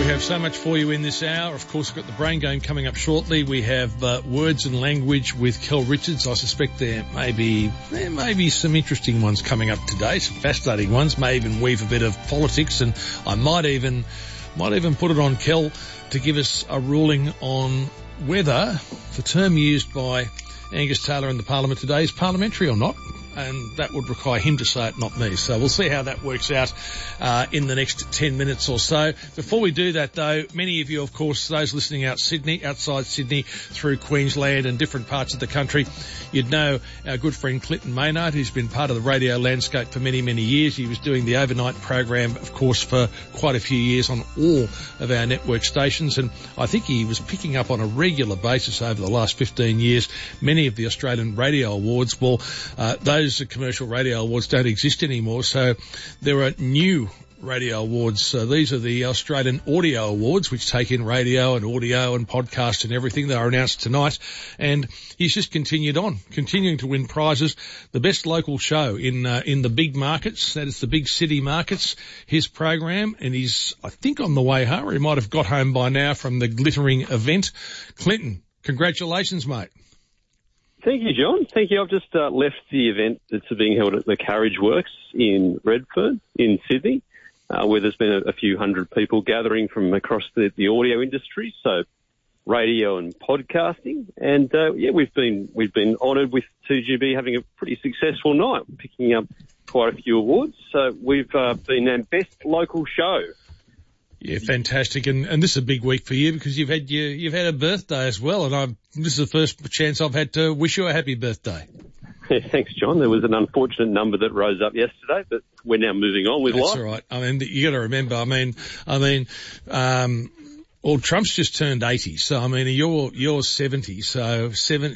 have so much for you in this hour. Of course, we've got the Brain Game coming up shortly. We have Words and Language with Kel Richards. I suspect there may be some interesting ones coming up today, some fascinating ones. May even weave a bit of politics, and I might even put it on Kel to give us a ruling on whether the term used by Angus Taylor in the Parliament today is parliamentary or not. And that would require him to say it, not me. So we'll see how that works out in the next 10 minutes or so. Before we do that, though, many of you, of course, those listening outside Sydney, through Queensland and different parts of the country, you'd know our good friend Clinton Maynard, who's been part of the radio landscape for many, many years. He was doing the overnight program, of course, for quite a few years on all of our network stations. And I think he was picking up on a regular basis over the last 15 years many of the Australian Radio Awards. Well, those commercial radio awards don't exist anymore, so there are new radio awards. These are the Australian Audio Awards, which take in radio and audio and podcast and everything. They are announced tonight, and he's just continuing to win prizes. The best local show in the big markets, that is the big city markets, his program, and he's, I think, on the way home, or he might have got home by now from the glittering event. Clinton, congratulations, mate. Thank you, John. Thank you. I've just left the event that's being held at the Carriage Works in Redfern in Sydney, where there's been a few hundred people gathering from across the audio industry, so radio and podcasting. And we've been honoured with 2GB having a pretty successful night, picking up quite a few awards. So we've been named Best Local Show. Yeah, fantastic, and this is a big week for you because you've had a birthday as well, and this is the first chance I've had to wish you a happy birthday. Yeah, thanks, John. There was an unfortunate number that rose up yesterday, but we're now moving on with life. That's all right. I mean, you got to remember. Well, Trump's just turned 80, so I mean, you're 70, so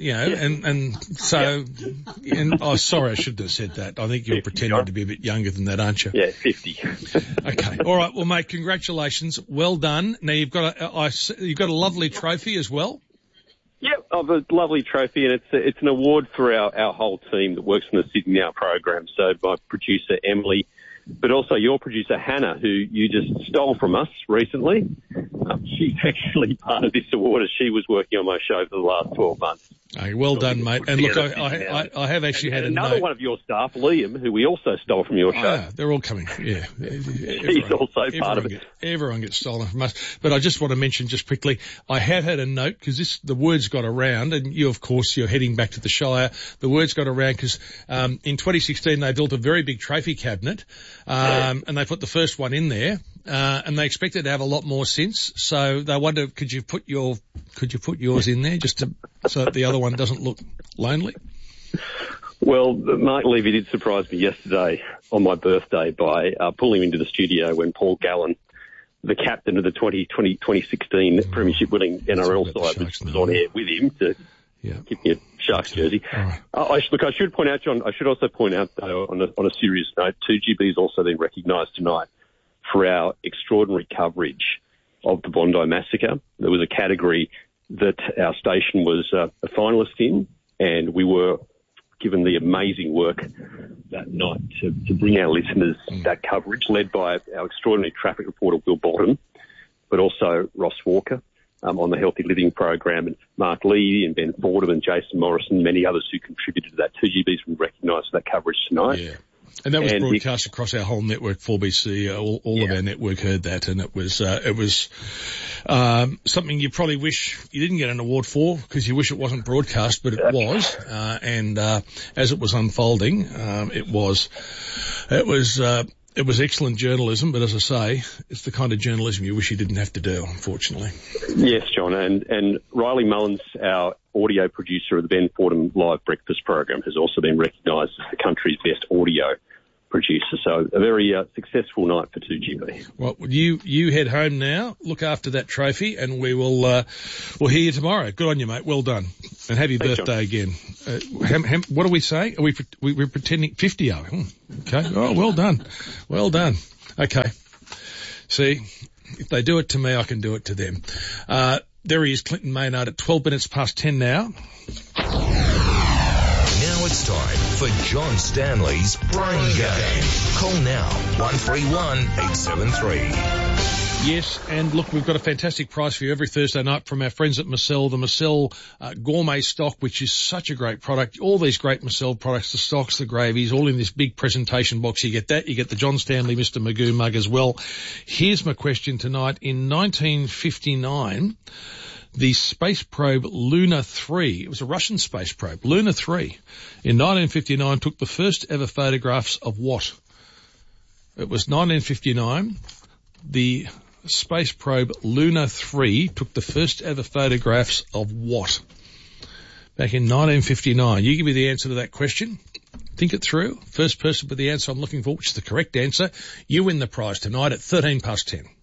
sorry, I shouldn't have said that. I think you're pretending to be a bit younger than that, aren't you? Yeah, 50. Okay, all right. Well, mate, congratulations, well done. Now you've got a lovely trophy as well. Yeah, I've a lovely trophy, and it's an award for our whole team that works on the Sydney Now program. So my producer Emily, but also your producer, Hannah, who you just stole from us recently. She's actually part of this award as she was working on my show for the last 12 months. Hey, well done, mate. And look, I have actually had another one of your staff, Liam, who we also stole from your show. They're all coming, yeah. He's also part of it. Everyone gets stolen from us. But I just want to mention just quickly, I have had a note, because the word's got around, and you, of course, you're heading back to the Shire. The word's got around because in 2016 they built a very big trophy cabinet, and they put the first one in there. And they expected to have a lot more since, so they wonder, could you put yours in there just so that the other one doesn't look lonely? Well, Mark Levy did surprise me yesterday on my birthday by pulling into the studio when Paul Gallen, the captain of the 2016 Premiership winning NRL side, was on air with him to give me a Sharks jersey. Right. I should point out, John, I should also point out, though, on a serious note, 2GB has also been recognised tonight for our extraordinary coverage of the Bondi Massacre. There was a category that our station was a finalist in, and we were given the amazing work that night to bring our listeners that coverage, led by our extraordinary traffic reporter, Will Bottom, but also Ross Walker on the Healthy Living program, and Mark Lee and Ben Fordham and Jason Morrison and many others who contributed to that. 2GB's been recognised for that coverage tonight. Yeah. And that was broadcast across our whole network, 4BC. All of our network heard that, and it was something you probably wish you didn't get an award for, because you wish it wasn't broadcast, but it was. And as it was unfolding, it was excellent journalism. But as I say, it's the kind of journalism you wish you didn't have to do, unfortunately. Yes, John, and Riley Mullins, our audio producer of the Ben Fordham Live Breakfast program, has also been recognised as the country's best audio producer. So a very successful night for 2GB. Well, you head home now, look after that trophy, and we'll hear you tomorrow. Good on you, mate. Well done. And happy birthday again. What do we say? We're pretending 50, are we? Okay. Oh, well done. Well done. Okay. See, if they do it to me, I can do it to them. There he is, Clinton Maynard, at 12 minutes past 10 now. Now it's time for John Stanley's Brain Game. Call now, 131 873. Yes, and look, we've got a fantastic prize for you every Thursday night from our friends at Marcel, the Marcel gourmet stock, which is such a great product. All these great Marcel products, the stocks, the gravies, all in this big presentation box. You get that. You get the John Stanley Mr. Magoo mug as well. Here's my question tonight. In 1959, the space probe Luna 3, it was a Russian space probe, Luna 3, in 1959 took the first ever photographs of what? It was 1959. The space probe Luna 3 took the first ever photographs of what? Back in 1959. You give me the answer to that question. Think it through. First person with the answer I'm looking for, which is the correct answer, you win the prize tonight at 10:13.